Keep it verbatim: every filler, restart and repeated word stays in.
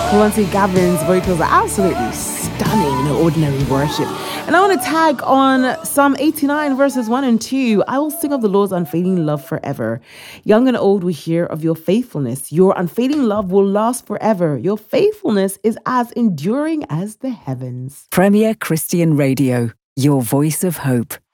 Kalonji Gavin's vocals are absolutely stunning in ordinary worship. And I want to tag on Psalm eighty-nine verses one and two. I will sing of the Lord's unfailing love forever. Young and old will hear of your faithfulness. Your unfailing love will last forever. Your faithfulness is as enduring as the heavens. Premier Christian Radio, your voice of hope.